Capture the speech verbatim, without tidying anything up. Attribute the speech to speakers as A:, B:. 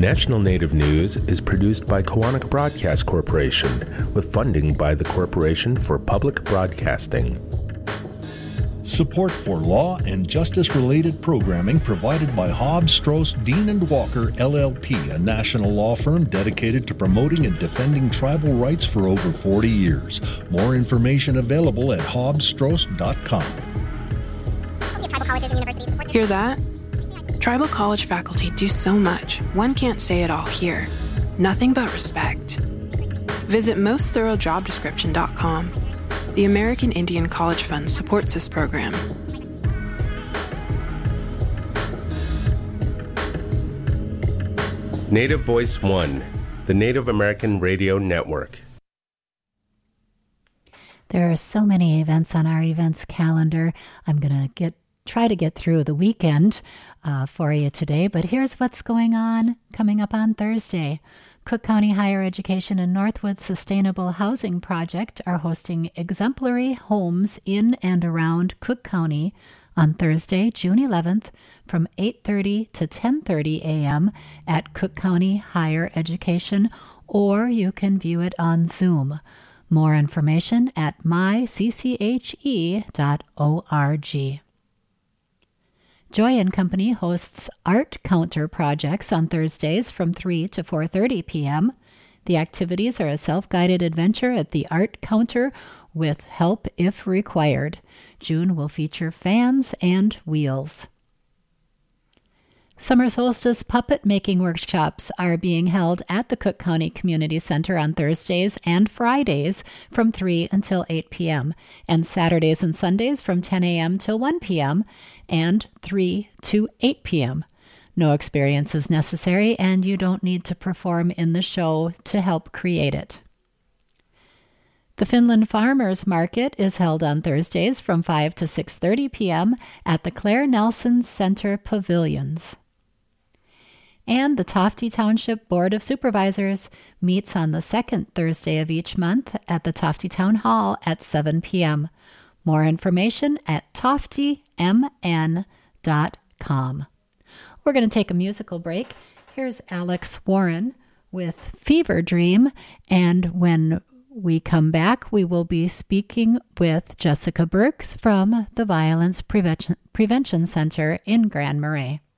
A: National Native News is produced by Koahnic Broadcast Corporation with funding by the Corporation for Public Broadcasting.
B: Support for law and justice-related programming provided by Hobbs, Strauss, Dean and Walker, L L P, a national law firm dedicated to promoting and defending tribal rights for over forty years. More information available at hobbs strauss dot com.
C: Hear that? Tribal college faculty do so much, one can't say it all here. Nothing but respect. Visit most thorough job description dot com. The American Indian College Fund supports this program.
A: Native Voice One, the Native American Radio Network.
D: There are so many events on our events calendar. I'm going to get try to get through the weekend uh, for you today, but here's what's going on coming up on Thursday. Cook County Higher Education and Northwood Sustainable Housing Project are hosting exemplary homes in and around Cook County on Thursday, June eleventh, from eight thirty to ten thirty a.m. at Cook County Higher Education, or you can view it on Zoom. More information at my c c h e dot org. Joy and Company hosts Art Counter projects on Thursdays from three to four thirty p.m. The activities are a self-guided adventure at the Art Counter with help if required. June will feature fans and wheels. Summer solstice puppet making workshops are being held at the Cook County Community Center on Thursdays and Fridays from three until eight p.m. and Saturdays and Sundays from ten a.m. till one p.m. and three to eight p.m. No experience is necessary, and you don't need to perform in the show to help create it. The Finland Farmers Market is held on Thursdays from five to six thirty p.m. at the Claire Nelson Center Pavilions. And the Tofte Township Board of Supervisors meets on the second Thursday of each month at the Tofte Town Hall at seven p.m. More information at tofte m n dot com. We're going to take a musical break. Here's Alex Warren with Fever Dream, and when we come back, we will be speaking with Jessica Burks from the Violence Prevention, Prevention Center in Grand Marais.